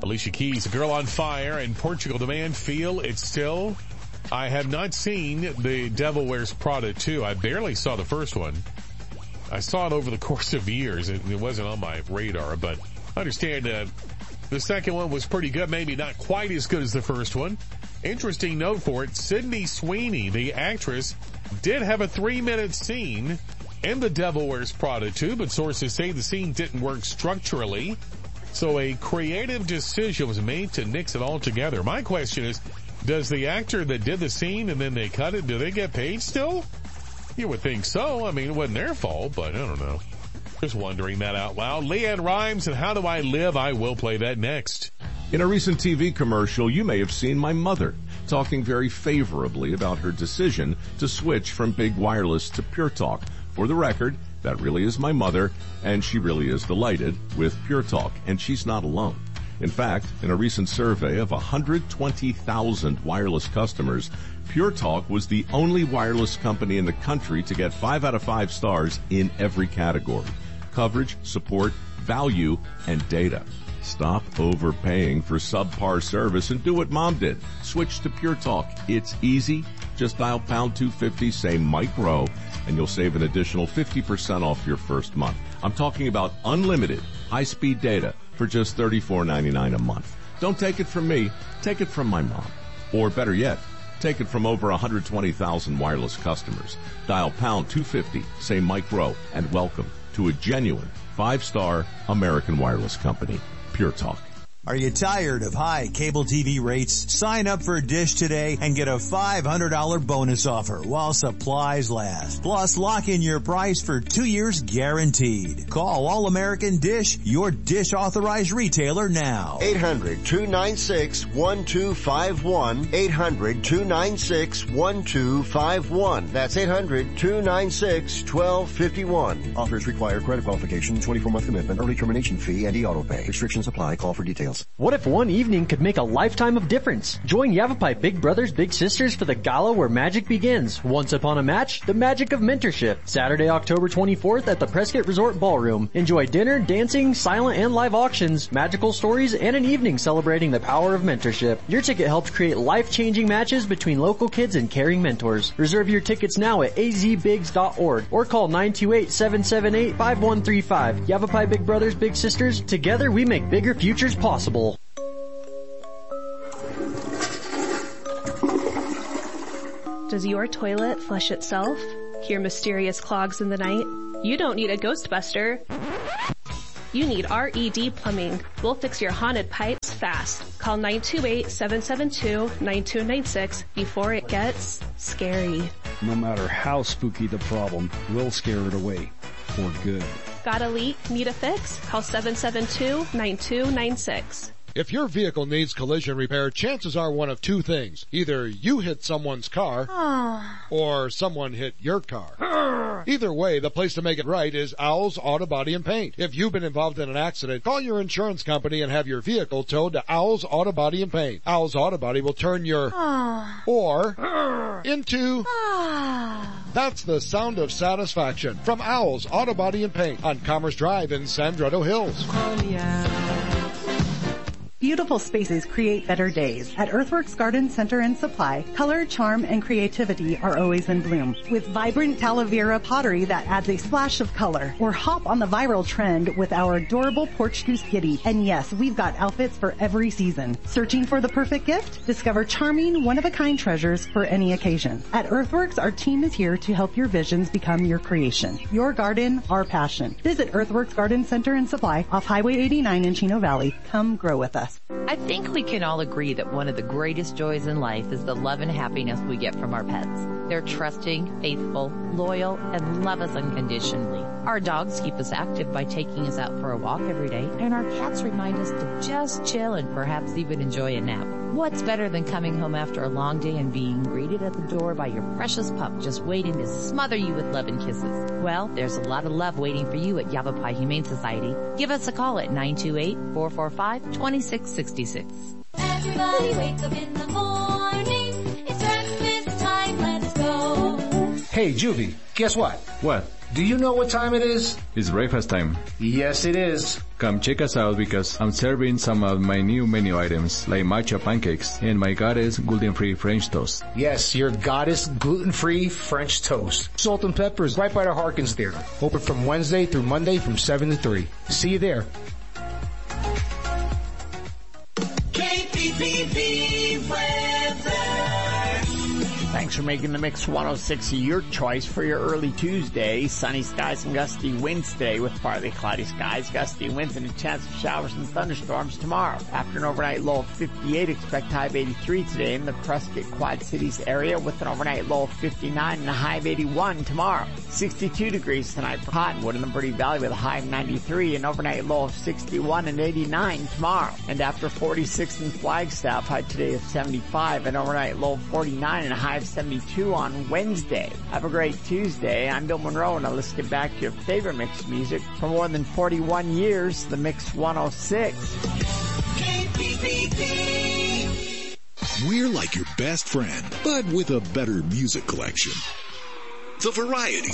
Alicia Keys, A Girl on Fire, and Portugal The Man Feel It Still. I have not seen The Devil Wears Prada 2. I barely saw the first one. I saw it over the course of years. It wasn't on my radar, but I understand the second one was pretty good, maybe not quite as good as the first one. Interesting note for it, Sydney Sweeney, the actress, did have a 3-minute scene in The Devil Wears Prada 2, but sources say the scene didn't work structurally, so a creative decision was made to nix it all together. My question is, does the actor that did the scene and then they cut it, do they get paid still? You would think so. I mean, it wasn't their fault, but I don't know. Just wondering that out loud. LeAnn Rimes and How Do I Live? I will play that next. In a recent TV commercial, you may have seen my mother talking very favorably about her decision to switch from big wireless to Pure Talk. For the record, that really is my mother, and she really is delighted with Pure Talk, and she's not alone. In fact, in a recent survey of 120,000 wireless customers, Pure Talk was the only wireless company in the country to get 5 out of 5 stars in every category: coverage, support, value, and data. Stop overpaying for subpar service and do what Mom did. Switch to Pure Talk. It's easy. Just dial pound 250, say Mike Rowe, and you'll save an additional 50% off your first month. I'm talking about unlimited high-speed data for just $34.99 a month. Don't take it from me. Take it from my mom. Or better yet, take it from over 120,000 wireless customers. Dial pound 250, say Mike Rowe, and welcome to a genuine 5-star American wireless company. Pure Talk. Are you tired of high cable TV rates? Sign up for Dish today and get a $500 bonus offer while supplies last. Plus, lock in your price for 2 years guaranteed. Call All American Dish, your Dish authorized retailer now. 800-296-1251. 800-296-1251. That's 800-296-1251. Offers require credit qualification, 24-month commitment, early termination fee, and e-auto pay. Restrictions apply. Call for details. What if one evening could make a lifetime of difference? Join Yavapai Big Brothers Big Sisters for the gala where magic begins. Once upon a match, the magic of mentorship. Saturday, October 24th at the Prescott Resort Ballroom. Enjoy dinner, dancing, silent and live auctions, magical stories, and an evening celebrating the power of mentorship. Your ticket helps create life-changing matches between local kids and caring mentors. Reserve your tickets now at azbigs.org or call 928-778-5135. Yavapai Big Brothers Big Sisters. Together we make bigger futures possible. Does your toilet flush itself? Hear mysterious clogs in the night? You don't need a Ghostbuster. You need RED Plumbing. We'll fix your haunted pipes fast. Call 928-772-9296 before it gets scary. No matter how spooky the problem, we'll scare it away for good. Got a leak? Need a fix? Call 772-9296. If your vehicle needs collision repair, chances are one of two things. Either you hit someone's car, or someone hit your car. Either way, the place to make it right is Owl's Auto Body and Paint. If you've been involved in an accident, call your insurance company and have your vehicle towed to Owl's Auto Body and Paint. Owl's Auto Body will turn your or into That's the sound of satisfaction from Owl's Auto Body and Paint on Commerce Drive in Sandretto Hills. Beautiful spaces create better days. At Earthworks Garden Center and Supply, color, charm, and creativity are always in bloom. With vibrant Talavera pottery that adds a splash of color. Or hop on the viral trend with our adorable porch goose kitty. And yes, we've got outfits for every season. Searching for the perfect gift? Discover charming, one-of-a-kind treasures for any occasion. At Earthworks, our team is here to help your visions become your creation. Your garden, our passion. Visit Earthworks Garden Center and Supply off Highway 89 in Chino Valley. Come grow with us. I think we can all agree that one of the greatest joys in life is the love and happiness we get from our pets. They're trusting, faithful, loyal, and love us unconditionally. Our dogs keep us active by taking us out for a walk every day, and our cats remind us to just chill and perhaps even enjoy a nap. What's better than coming home after a long day and being greeted at the door by your precious pup just waiting to smother you with love and kisses? Well, there's a lot of love waiting for you at Yavapai Humane Society. Give us a call at 928-445-2666. Everybody wake up in the morning. It's breakfast time, let's go. Hey, Juvie, guess what? What? Do you know what time it is? It's breakfast time. Yes, it is. Come check us out because I'm serving some of my new menu items like matcha pancakes and my Goddess gluten-free French toast. Yes, your Goddess gluten-free French toast. Salt and Pepper is right by the Harkins Theater. Open from Wednesday through Monday from 7 to 3. See you there. KPPV weather. Thanks for making the Mix 106 your choice for your early Tuesday. Sunny skies and gusty winds today with partly cloudy skies, gusty winds and a chance of showers and thunderstorms tomorrow. After an overnight low of 58, expect high of 83 today in the Prescott Quad Cities area with an overnight low of 59 and a high of 81 tomorrow. 62 degrees tonight for Cottonwood in the Verde Valley with a high of 93 and overnight low of 61 and 89 tomorrow. And after 46 in Flagstaff, high today of 75 and overnight low of 49 and a high of 72 on Wednesday. Have a great Tuesday. I'm Bill Monroe, and let's get back to your favorite mix music for more than 41 years, the Mix 106. KPPV. We're like your best friend, but with a better music collection. The Variety